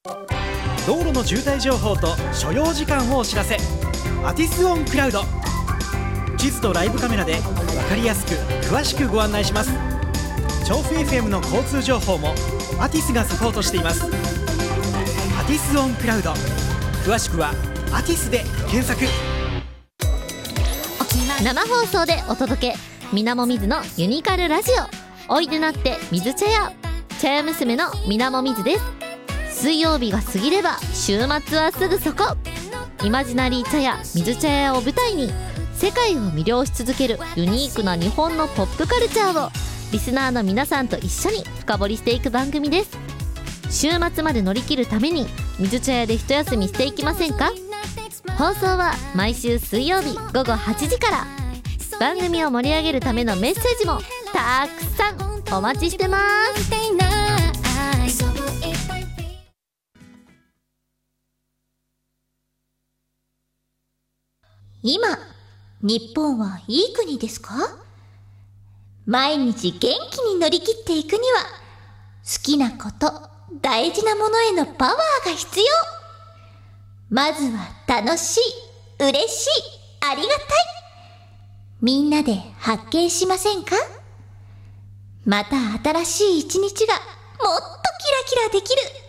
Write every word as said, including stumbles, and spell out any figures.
道路の渋滞情報と所要時間をお知らせ。アティスオンクラウド。地図とライブカメラで分かりやすく詳しくご案内します。調布 エフエム の交通情報もアティスがサポートしています。アティスオンクラウド、詳しくはアティスで検索。 生放送でお届け、みなもみずのユニカルラジオ。おいでなって水茶屋、茶屋娘のみなもみずです。水曜日が過ぎれば週末はすぐそこ。イマジナリー茶屋水茶屋を舞台に世界を魅了し続けるユニークな日本のポップカルチャーをリスナーの皆さんと一緒に深掘りしていく番組です。週末まで乗り切るために水茶屋で一休みしていきませんか？放送は毎週水曜日ごごはちじから。番組を盛り上げるためのメッセージもたくさんお待ちしてます。 今、日本はいい国ですか？毎日元気に乗り切っていくには、好きなこと、大事なものへのパワーが必要。まずは楽しい、嬉しい、ありがたい。みんなで発見しませんか？また新しい一日がもっとキラキラできる